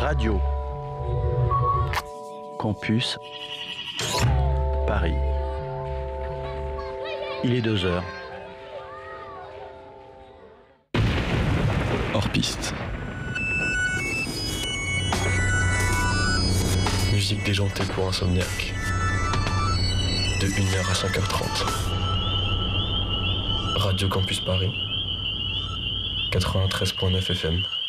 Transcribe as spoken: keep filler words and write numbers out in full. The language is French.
Radio Campus Paris. Il est deux heures. Hors piste. Musique déjantée pour insomniaque. De une heure à cinq heures trente. Radio Campus Paris. quatre-vingt-treize virgule neuf F M.